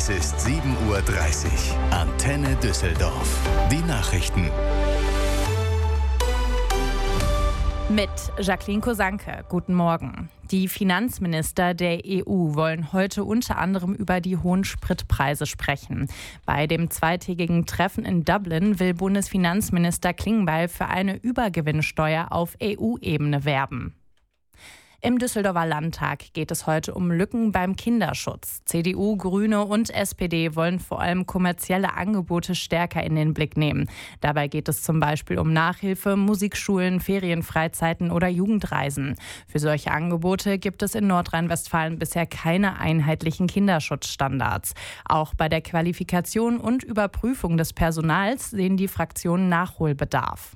Es ist 7:30 Uhr. Antenne Düsseldorf. Die Nachrichten. Mit Jacqueline Kosanke. Guten Morgen. Die Finanzminister der EU wollen heute unter anderem über die hohen Spritpreise sprechen. Bei dem zweitägigen Treffen in Dublin will Bundesfinanzminister Klingbeil für eine Übergewinnsteuer auf EU-Ebene werben. Im Düsseldorfer Landtag geht es heute um Lücken beim Kinderschutz. CDU, Grüne und SPD wollen vor allem kommerzielle Angebote stärker in den Blick nehmen. Dabei geht es zum Beispiel um Nachhilfe, Musikschulen, Ferienfreizeiten oder Jugendreisen. Für solche Angebote gibt es in Nordrhein-Westfalen bisher keine einheitlichen Kinderschutzstandards. Auch bei der Qualifikation und Überprüfung des Personals sehen die Fraktionen Nachholbedarf.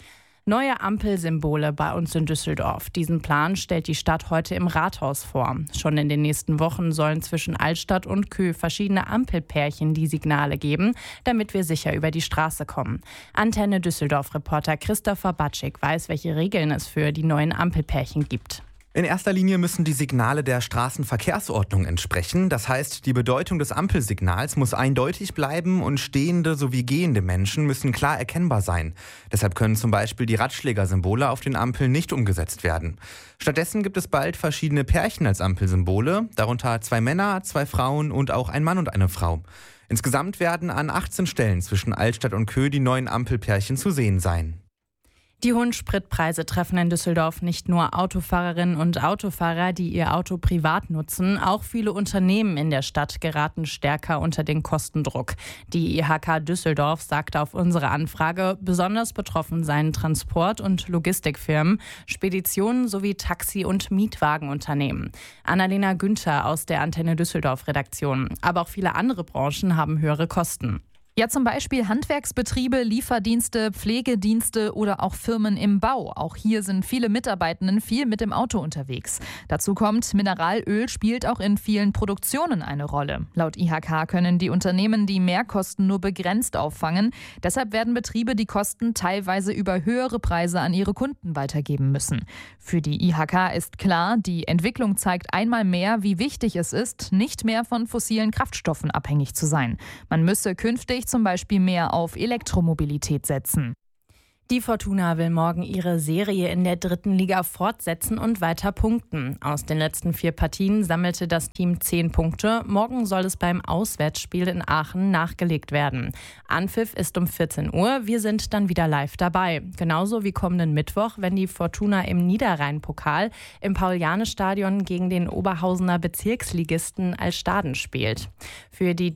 Neue Ampelsymbole bei uns in Düsseldorf. Diesen Plan stellt die Stadt heute im Rathaus vor. Schon in den nächsten Wochen sollen zwischen Altstadt und Kö verschiedene Ampelpärchen die Signale geben, damit wir sicher über die Straße kommen. Antenne Düsseldorf-Reporter Christopher Batschik weiß, welche Regeln es für die neuen Ampelpärchen gibt. In erster Linie müssen die Signale der Straßenverkehrsordnung entsprechen. Das heißt, die Bedeutung des Ampelsignals muss eindeutig bleiben und stehende sowie gehende Menschen müssen klar erkennbar sein. Deshalb können zum Beispiel die Ratschlägersymbole auf den Ampeln nicht umgesetzt werden. Stattdessen gibt es bald verschiedene Pärchen als Ampelsymbole, darunter 2 Männer, 2 Frauen und auch ein Mann und eine Frau. Insgesamt werden an 18 Stellen zwischen Altstadt und Kö die neuen Ampelpärchen zu sehen sein. Die hohen Spritpreise treffen in Düsseldorf nicht nur Autofahrerinnen und Autofahrer, die ihr Auto privat nutzen. Auch viele Unternehmen in der Stadt geraten stärker unter den Kostendruck. Die IHK Düsseldorf sagte auf unsere Anfrage, besonders betroffen seien Transport- und Logistikfirmen, Speditionen sowie Taxi- und Mietwagenunternehmen. Annalena Günther aus der Antenne Düsseldorf-Redaktion. Aber auch viele andere Branchen haben höhere Kosten. Ja, zum Beispiel Handwerksbetriebe, Lieferdienste, Pflegedienste oder auch Firmen im Bau. Auch hier sind viele Mitarbeitenden viel mit dem Auto unterwegs. Dazu kommt, Mineralöl spielt auch in vielen Produktionen eine Rolle. Laut IHK können die Unternehmen die Mehrkosten nur begrenzt auffangen. Deshalb werden Betriebe die Kosten teilweise über höhere Preise an ihre Kunden weitergeben müssen. Für die IHK ist klar, die Entwicklung zeigt einmal mehr, wie wichtig es ist, nicht mehr von fossilen Kraftstoffen abhängig zu sein. Man müsse künftig zum Beispiel mehr auf Elektromobilität setzen. Die Fortuna will morgen ihre Serie in der 3. Liga fortsetzen und weiter punkten. Aus den letzten 4 Partien sammelte das Team 10 Punkte. Morgen soll es beim Auswärtsspiel in Aachen nachgelegt werden. Anpfiff ist um 14 Uhr. Wir sind dann wieder live dabei. Genauso wie kommenden Mittwoch, wenn die Fortuna im Niederrhein-Pokal im Paul-Janne-Stadion gegen den Oberhausener Bezirksligisten Altstaden spielt. Für die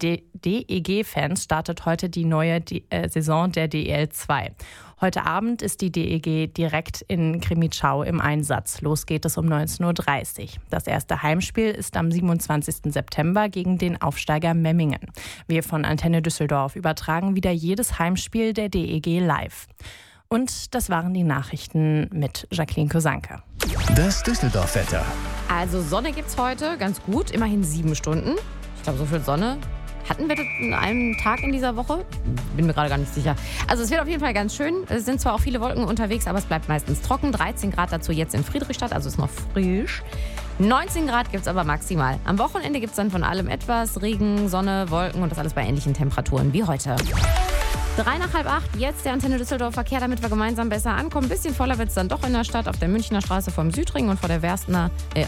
DEG-Fans startet heute die neue Saison der DEL 2. Heute Abend ist die DEG direkt in Krimitschau im Einsatz. Los geht es um 19:30 Uhr. Das erste Heimspiel ist am 27. September gegen den Aufsteiger Memmingen. Wir von Antenne Düsseldorf übertragen wieder jedes Heimspiel der DEG live. Und das waren die Nachrichten mit Jacqueline Kosanke. Das Düsseldorf-Wetter. Also Sonne gibt's heute, ganz gut, immerhin 7 Stunden. Ich glaube, so viel Sonne hatten wir das in einem Tag in dieser Woche? Bin mir gerade gar nicht sicher. Also es wird auf jeden Fall ganz schön. Es sind zwar auch viele Wolken unterwegs, aber es bleibt meistens trocken. 13 Grad dazu jetzt in Friedrichstadt, also ist noch frisch. 19 Grad gibt es aber maximal. Am Wochenende gibt es dann von allem etwas. Regen, Sonne, Wolken und das alles bei ähnlichen Temperaturen wie heute. 7:55, jetzt der Antenne Düsseldorf Verkehr, damit wir gemeinsam besser ankommen. Ein bisschen voller wird es dann doch in der Stadt, auf der Münchner Straße vom Südring und auf der Werstener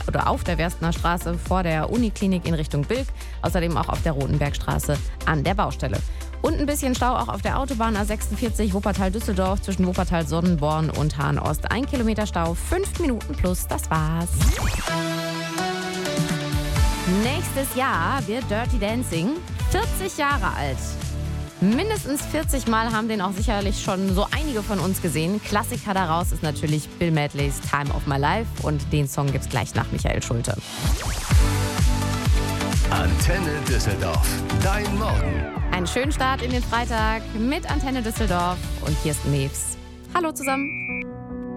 Straße vor der Uniklinik in Richtung Bilk. Außerdem auch auf der Rotenbergstraße an der Baustelle. Und ein bisschen Stau auch auf der Autobahn A46 Wuppertal-Düsseldorf zwischen Wuppertal-Sonnenborn und Hahn-Ost. 1 Kilometer Stau, 5 Minuten plus, das war's. Nächstes Jahr wird Dirty Dancing 40 Jahre alt. Mindestens 40 Mal haben den auch sicherlich schon so einige von uns gesehen. Klassiker daraus ist natürlich Bill Medleys Time of My Life und den Song gibt's gleich nach Michael Schulte. Antenne Düsseldorf, dein Morgen. Einen schönen Start in den Freitag mit Antenne Düsseldorf und Kirsten News. Hallo zusammen.